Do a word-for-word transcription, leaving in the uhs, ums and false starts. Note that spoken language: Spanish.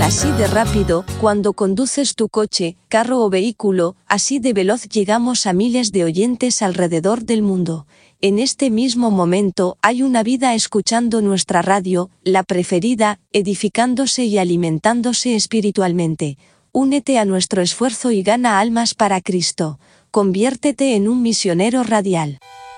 Así de rápido, cuando conduces tu coche, carro o vehículo, así de veloz llegamos a miles de oyentes alrededor del mundo. En este mismo momento hay una vida escuchando nuestra radio, la preferida, edificándose y alimentándose espiritualmente. Únete a nuestro esfuerzo y gana almas para Cristo. Conviértete en un misionero radial.